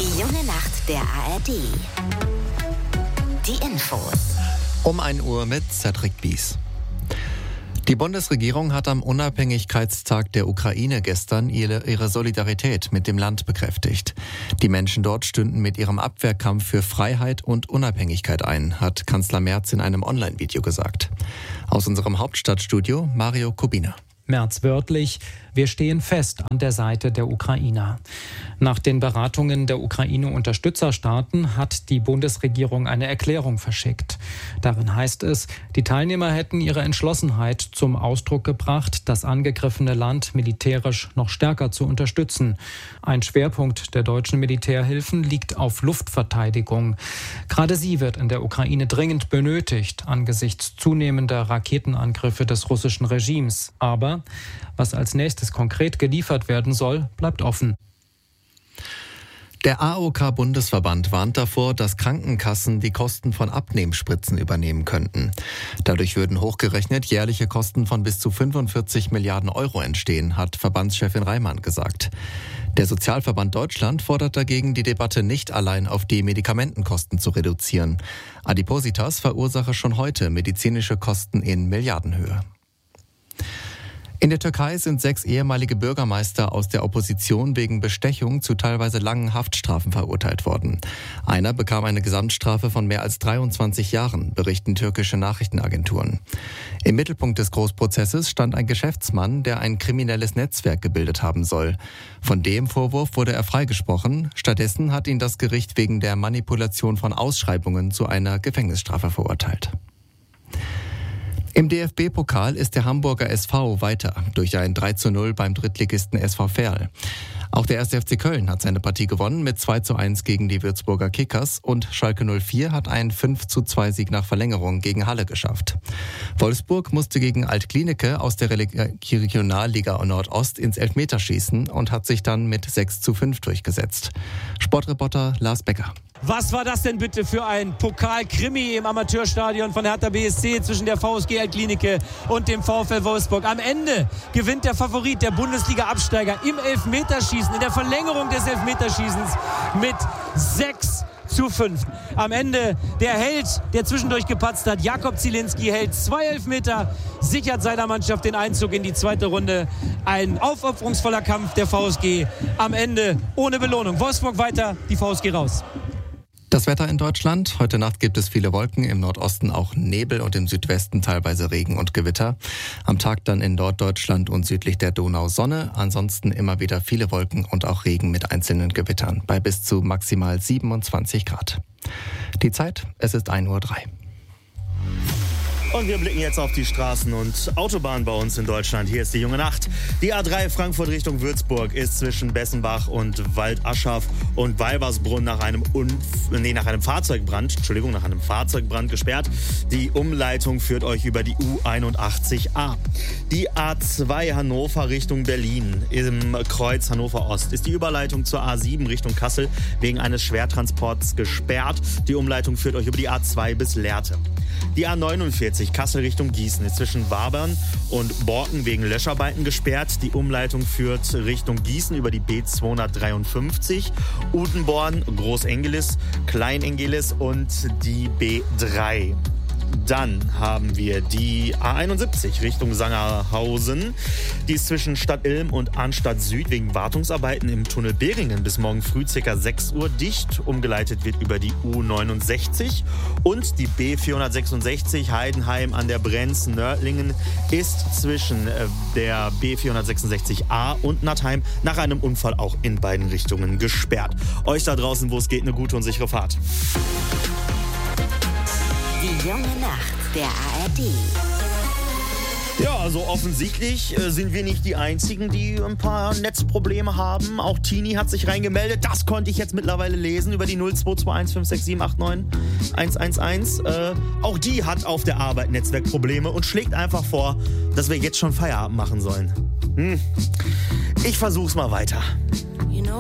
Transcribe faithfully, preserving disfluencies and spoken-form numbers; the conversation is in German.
Die junge Nacht der A R D. Die Infos. Um ein Uhr mit Cedric Bies. Die Bundesregierung hat am Unabhängigkeitstag der Ukraine gestern ihre, ihre Solidarität mit dem Land bekräftigt. Die Menschen dort stünden mit ihrem Abwehrkampf für Freiheit und Unabhängigkeit ein, hat Kanzler Merz in einem Online-Video gesagt. Aus unserem Hauptstadtstudio Mario Kubina. Merz wörtlich: Wir stehen fest an der Seite der Ukrainer. Nach den Beratungen der Ukraine-Unterstützerstaaten hat die Bundesregierung eine Erklärung verschickt. Darin heißt es, die Teilnehmer hätten ihre Entschlossenheit zum Ausdruck gebracht, das angegriffene Land militärisch noch stärker zu unterstützen. Ein Schwerpunkt der deutschen Militärhilfen liegt auf Luftverteidigung. Gerade sie wird in der Ukraine dringend benötigt, angesichts zunehmender Raketenangriffe des russischen Regimes. Aber was als nächstes konkret geliefert werden soll, bleibt offen. Der A O K-Bundesverband warnt davor, dass Krankenkassen die Kosten von Abnehmspritzen übernehmen könnten. Dadurch würden hochgerechnet jährliche Kosten von bis zu fünfundvierzig Milliarden Euro entstehen, hat Verbandschefin Reimann gesagt. Der Sozialverband Deutschland fordert dagegen, die Debatte nicht allein auf die Medikamentenkosten zu reduzieren. Adipositas verursache schon heute medizinische Kosten in Milliardenhöhe. In der Türkei sind sechs ehemalige Bürgermeister aus der Opposition wegen Bestechung zu teilweise langen Haftstrafen verurteilt worden. Einer bekam eine Gesamtstrafe von mehr als dreiundzwanzig Jahren, berichten türkische Nachrichtenagenturen. Im Mittelpunkt des Großprozesses stand ein Geschäftsmann, der ein kriminelles Netzwerk gebildet haben soll. Von dem Vorwurf wurde er freigesprochen. Stattdessen hat ihn das Gericht wegen der Manipulation von Ausschreibungen zu einer Gefängnisstrafe verurteilt. Im D F B-Pokal ist der Hamburger S V weiter durch ein drei zu null beim Drittligisten S V Verl. Auch der erste F C Köln hat seine Partie gewonnen mit zwei zu eins gegen die Würzburger Kickers und Schalke null vier hat einen fünf zu zwei Sieg nach Verlängerung gegen Halle geschafft. Wolfsburg musste gegen Alt-Glienicke aus der Regionalliga Nordost ins Elfmeterschießen und hat sich dann mit sechs zu fünf durchgesetzt. Sportreporter Lars Becker. Was war das denn bitte für ein Pokal-Krimi im Amateurstadion von Hertha B S C zwischen der V S G Alt-Glienicke und dem VfL Wolfsburg? Am Ende gewinnt der Favorit, der Bundesliga-Absteiger, im Elfmeterschießen, in der Verlängerung des Elfmeterschießens mit sechs zu fünf. Am Ende der Held, der zwischendurch gepatzt hat, Jakob Zielinski, hält zwei Elfmeter, sichert seiner Mannschaft den Einzug in die zweite Runde. Ein aufopferungsvoller Kampf der V S G, am Ende ohne Belohnung. Wolfsburg weiter, die V S G raus. Das Wetter in Deutschland. Heute Nacht gibt es viele Wolken, im Nordosten auch Nebel und im Südwesten teilweise Regen und Gewitter. Am Tag dann in Norddeutschland und südlich der Donau Sonne. Ansonsten immer wieder viele Wolken und auch Regen mit einzelnen Gewittern bei bis zu maximal siebenundzwanzig Grad. Die Zeit, es ist ein Uhr drei. Und wir blicken jetzt auf die Straßen und Autobahnen bei uns in Deutschland. Hier ist die junge Nacht. Die A drei Frankfurt Richtung Würzburg ist zwischen Bessenbach und Waldaschaf und Walbersbrunn nach einem Unf- nee, nach einem Fahrzeugbrand, Entschuldigung, nach einem Fahrzeugbrand gesperrt. Die Umleitung führt euch über die U einundachtzig A. Die A zwei Hannover Richtung Berlin im Kreuz Hannover Ost ist die Überleitung zur A sieben Richtung Kassel wegen eines Schwertransports gesperrt. Die Umleitung führt euch über die A zwei bis Lehrte. Die A neunundvierzig Kassel Richtung Gießen ist zwischen Wabern und Borken wegen Löscharbeiten gesperrt. Die Umleitung führt Richtung Gießen über die B zweihundertdreiundfünfzig, Utenborn, Großengelis, Kleinengelis und die B drei. Dann haben wir die A einundsiebzig Richtung Sangerhausen. Die ist zwischen Stadt Ilm und Arnstadt Süd wegen Wartungsarbeiten im Tunnel Beringen bis morgen früh ca. sechs Uhr dicht. Umgeleitet wird über die U neunundsechzig. Und die B vierhundertsechsundsechzig Heidenheim an der Brenz Nördlingen ist zwischen der B vierhundertsechsundsechzig A und Nattheim nach einem Unfall auch in beiden Richtungen gesperrt. Euch da draußen, wo es geht, eine gute und sichere Fahrt. Die junge Nacht der A R D. Ja, also offensichtlich äh, sind wir nicht die Einzigen, die ein paar Netzprobleme haben. Auch Tini hat sich reingemeldet. Das konnte ich jetzt mittlerweile lesen über die null zwei zwei eins fünf sechs sieben acht neun eins eins eins. Äh, auch die hat auf der Arbeit Netzwerkprobleme und schlägt einfach vor, dass wir jetzt schon Feierabend machen sollen. Hm. Ich versuch's mal weiter.